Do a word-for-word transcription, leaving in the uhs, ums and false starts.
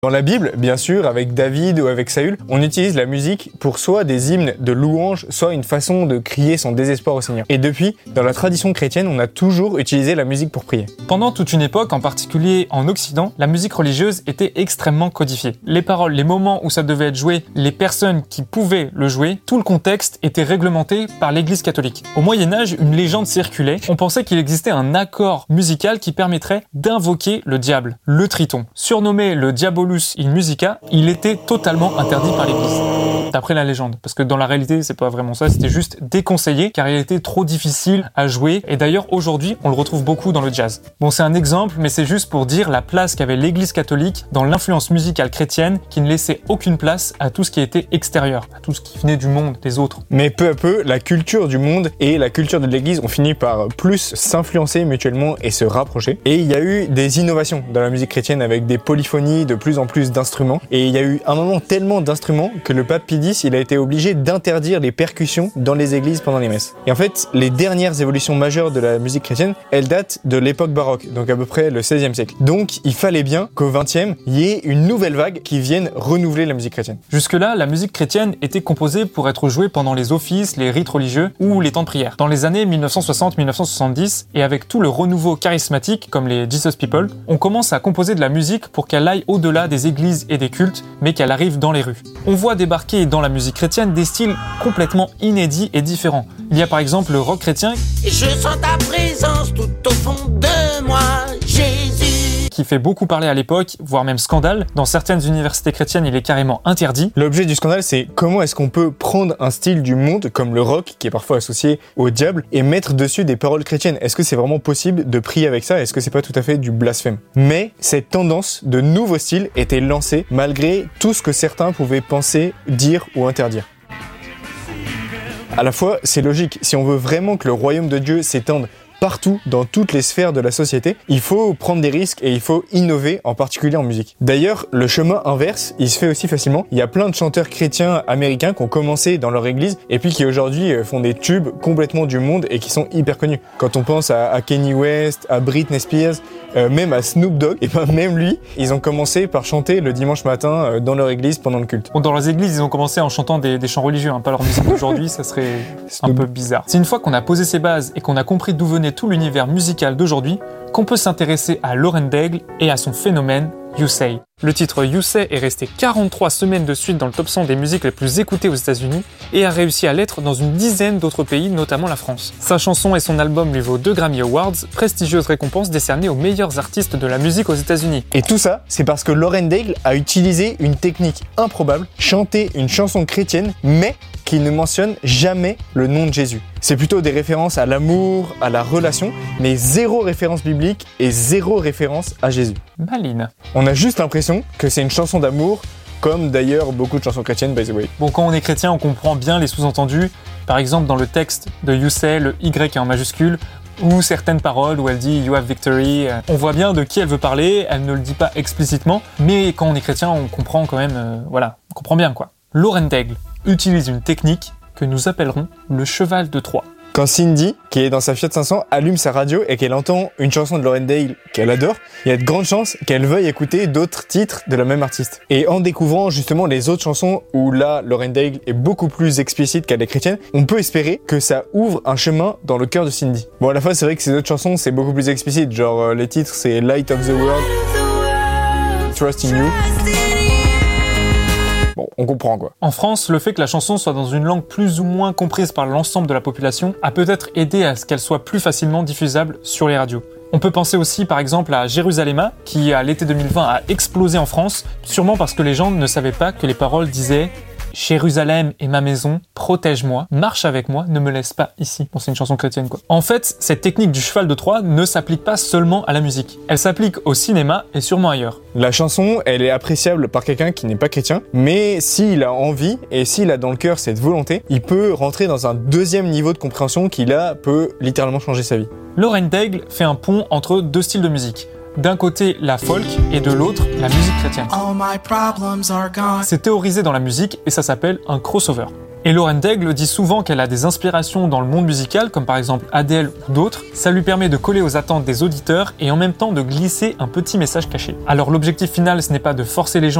Dans la Bible, bien sûr, avec David ou avec Saül, on utilise la musique pour soit des hymnes de louange, soit une façon de crier son désespoir au Seigneur. Et depuis, dans la tradition chrétienne, on a toujours utilisé la musique pour prier. Pendant toute une époque, en particulier en Occident, la musique religieuse était extrêmement codifiée. Les paroles, les moments où ça devait être joué, les personnes qui pouvaient le jouer, tout le contexte était réglementé par l'Église catholique. Au Moyen-Âge, une légende circulait. On pensait qu'il existait un accord musical qui permettrait d'invoquer le diable, le triton. Surnommé le Diabolus in musica, il était totalement interdit par l'Église. D'après la légende. Parce que dans la réalité, c'est pas vraiment ça, c'était juste déconseillé, car il était trop difficile à jouer. Et d'ailleurs, aujourd'hui, on le retrouve beaucoup dans le jazz. Bon, c'est un exemple, mais c'est juste pour dire la place qu'avait l'Église catholique dans l'influence musicale chrétienne, qui ne laissait aucune place à tout ce qui était extérieur, à tout ce qui venait du monde, des autres. Mais peu à peu, la culture du monde et la culture de l'Église ont fini par plus s'influencer mutuellement et se rapprocher. Et il y a eu des innovations dans la musique chrétienne avec des polyphonies, de plus en plus d'instruments. Et il y a eu un moment tellement d'instruments que le pape Pie X, il a été obligé d'interdire les percussions dans les églises pendant les messes. Et en fait, les dernières évolutions majeures de la musique chrétienne, elles datent de l'époque baroque, donc à peu près le seizième siècle. Donc il fallait bien qu'au vingtième, il y ait une nouvelle vague qui vienne renouveler la musique chrétienne. Jusque-là, la musique chrétienne était composée pour être jouée pendant les offices, les rites religieux ou les temps de prière. Dans les années mille neuf cent soixante à mille neuf cent soixante-dix, et avec tout le renouveau charismatique, comme les Jesus People, on commence à composer de la musique pour qu'elle aille au-delà des églises et des cultes, mais qu'elle arrive dans les rues. On voit débarquer dans la musique chrétienne des styles complètement inédits et différents. Il y a par exemple le rock chrétien. Je sens ta présence tout au fond de moi, Jésus. Qui fait beaucoup parler à l'époque, voire même scandale. Dans certaines universités chrétiennes, il est carrément interdit. L'objet du scandale, c'est comment est-ce qu'on peut prendre un style du monde, comme le rock, qui est parfois associé au diable, et mettre dessus des paroles chrétiennes. Est-ce que c'est vraiment possible de prier avec ça? Est-ce que c'est pas tout à fait du blasphème? Mais cette tendance de nouveaux styles était lancée malgré tout ce que certains pouvaient penser, dire ou interdire. À la fois, c'est logique. Si on veut vraiment que le royaume de Dieu s'étende partout, dans toutes les sphères de la société, il faut prendre des risques et il faut innover, en particulier en musique. D'ailleurs, le chemin inverse, il se fait aussi facilement. Il y a plein de chanteurs chrétiens américains qui ont commencé dans leur église et puis qui aujourd'hui font des tubes complètement du monde et qui sont hyper connus. Quand on pense à, à Kanye West, à Britney Spears, euh, même à Snoop Dogg, et ben même lui, ils ont commencé par chanter le dimanche matin euh, dans leur église pendant le culte. Bon, dans leurs églises, ils ont commencé en chantant des, des chants religieux, hein, pas leur musique d'aujourd'hui, ça serait un peu bizarre. C'est une fois qu'on a posé ses bases et qu'on a compris d'où venait tout l'univers musical d'aujourd'hui qu'on peut s'intéresser à Lauren Daigle et à son phénomène You Say. Le titre You Say est resté quarante-trois semaines de suite dans le top cent des musiques les plus écoutées aux États-Unis et a réussi à l'être dans une dizaine d'autres pays, notamment la France. Sa chanson et son album lui vaut deux Grammy Awards, prestigieuse récompense décernée aux meilleurs artistes de la musique aux États-Unis. Et tout ça, c'est parce que Lauren Daigle a utilisé une technique improbable, chanter une chanson chrétienne, mais qui ne mentionne jamais le nom de Jésus. C'est plutôt des références à l'amour, à la relation, mais zéro référence biblique et zéro référence à Jésus. Maline. On a juste l'impression que c'est une chanson d'amour, comme d'ailleurs beaucoup de chansons chrétiennes, by the way. Bon, quand on est chrétien, on comprend bien les sous-entendus. Par exemple, dans le texte de You Say, le Y est en majuscule, ou certaines paroles où elle dit « You have victory ». On voit bien de qui elle veut parler, elle ne le dit pas explicitement, mais quand on est chrétien, on comprend quand même, euh, voilà, on comprend bien quoi. Lauren Daigle utilise une technique que nous appellerons le cheval de Troie. Quand Cindy, qui est dans sa Fiat cinq cents, allume sa radio et qu'elle entend une chanson de Lauren Daigle qu'elle adore, il y a de grandes chances qu'elle veuille écouter d'autres titres de la même artiste. Et en découvrant justement les autres chansons où là, Lauren Daigle est beaucoup plus explicite qu'elle est chrétienne, on peut espérer que ça ouvre un chemin dans le cœur de Cindy. Bon, à la fois, c'est vrai que ces autres chansons, c'est beaucoup plus explicite. Genre, euh, les titres, c'est Light of the World, Trust in You. Bon, on comprend quoi. En France, le fait que la chanson soit dans une langue plus ou moins comprise par l'ensemble de la population a peut-être aidé à ce qu'elle soit plus facilement diffusable sur les radios. On peut penser aussi par exemple à Jérusalem, qui à l'été deux mille vingt a explosé en France, sûrement parce que les gens ne savaient pas que les paroles disaient « Jérusalem est ma maison, protège-moi, marche avec moi, ne me laisse pas ici ». Bon, c'est une chanson chrétienne quoi. En fait, cette technique du cheval de Troie ne s'applique pas seulement à la musique. Elle s'applique au cinéma et sûrement ailleurs. La chanson, elle est appréciable par quelqu'un qui n'est pas chrétien, mais s'il a envie et s'il a dans le cœur cette volonté, il peut rentrer dans un deuxième niveau de compréhension qui là peut littéralement changer sa vie. Lauren Daigle fait un pont entre deux styles de musique. D'un côté la folk et de l'autre la musique chrétienne. C'est théorisé dans la musique et ça s'appelle un crossover. Et Lauren Daigle dit souvent qu'elle a des inspirations dans le monde musical, comme par exemple Adele ou d'autres. Ça lui permet de coller aux attentes des auditeurs et en même temps de glisser un petit message caché. Alors l'objectif final, ce n'est pas de forcer les gens